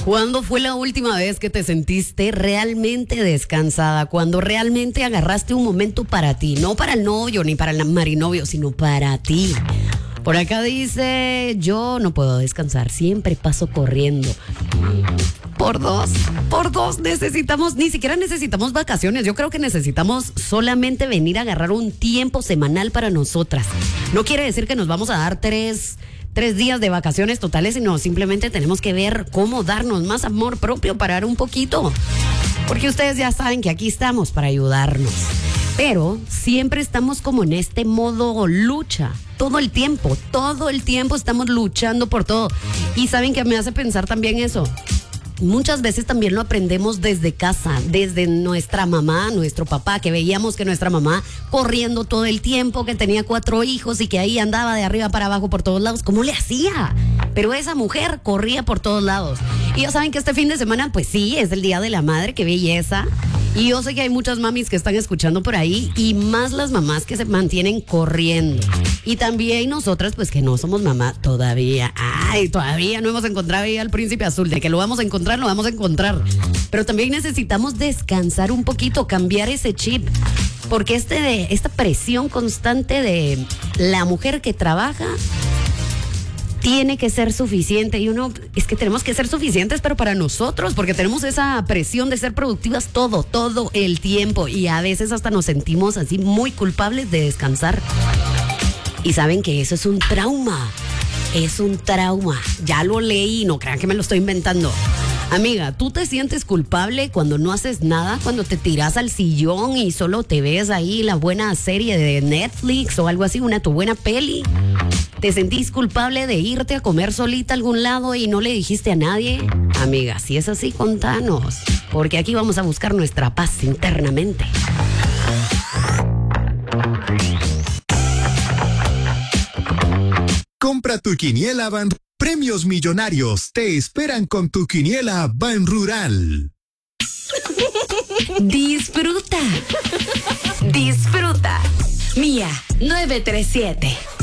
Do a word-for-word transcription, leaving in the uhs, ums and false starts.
¿Cuándo fue la última vez que te sentiste realmente descansada? Cuando realmente agarraste un momento para ti, no para el novio ni para el marinovio, sino para ti. Por acá dice, yo no puedo descansar, siempre paso corriendo. Por dos, por dos necesitamos, ni siquiera necesitamos vacaciones. Yo creo que necesitamos solamente venir a agarrar un tiempo semanal para nosotras. No quiere decir que nos vamos a dar tres... tres días de vacaciones totales, sino simplemente tenemos que ver cómo darnos más amor propio, parar un poquito, porque ustedes ya saben que aquí estamos para ayudarnos, pero siempre estamos como en este modo lucha, todo el tiempo, todo el tiempo estamos luchando por todo. Y saben que me hace pensar también eso. Muchas veces también lo aprendemos desde casa, desde nuestra mamá, nuestro papá, que veíamos que nuestra mamá corriendo todo el tiempo, que tenía cuatro hijos y que ahí andaba de arriba para abajo por todos lados. ¿Cómo le hacía? Pero esa mujer corría por todos lados. Y ya saben que este fin de semana, pues sí, es el Día de la Madre, qué belleza. Y yo sé que hay muchas mamis que están escuchando por ahí, y más las mamás que se mantienen corriendo. Y también nosotras, pues que no somos mamá todavía. Ay, todavía no hemos encontrado ahí al príncipe azul. De que lo vamos a encontrar, lo vamos a encontrar. Pero también necesitamos descansar un poquito, cambiar ese chip. Porque este de, esta presión constante de la mujer que trabaja tiene que ser suficiente, y uno, es que tenemos que ser suficientes, pero para nosotros, porque tenemos esa presión de ser productivas todo, todo el tiempo, y a veces hasta nos sentimos así muy culpables de descansar. Y saben que eso es un trauma, es un trauma, ya lo leí, no crean que me lo estoy inventando. Amiga, ¿tú te sientes culpable cuando no haces nada? Cuando te tiras al sillón y solo te ves ahí la buena serie de Netflix o algo así, una tu buena peli. ¿Te sentís culpable de irte a comer solita a algún lado y no le dijiste a nadie? Amiga, si es así, contanos, porque aquí vamos a buscar nuestra paz internamente. Compra tu quiniela Ban. Premios millonarios te esperan con tu quiniela Ban Rural. Disfruta. Disfruta. Mía nueve tres siete.